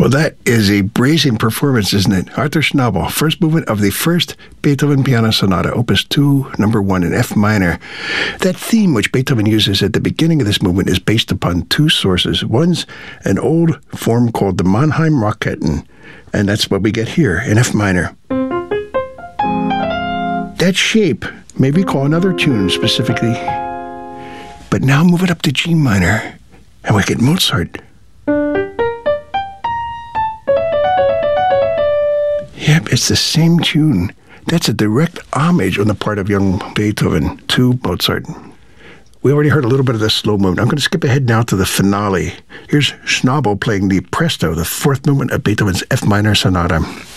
Well, that is a bracing performance, isn't it? Arthur Schnabel, first movement of the first Beethoven Piano Sonata, Opus 2, number 1 in F minor. That theme which Beethoven uses at the beginning of this movement is based upon two sources. One's an old form called the Mannheim Rockketten, and that's what we get here in F minor. That shape may recall another tune specifically, but now move it up to G minor, and we get Mozart. Yep, it's the same tune. That's a direct homage on the part of young Beethoven to Mozart. We already heard a little bit of the slow movement. I'm going to skip ahead now to the finale. Here's Schnabel playing the Presto, the fourth movement of Beethoven's F minor Sonata.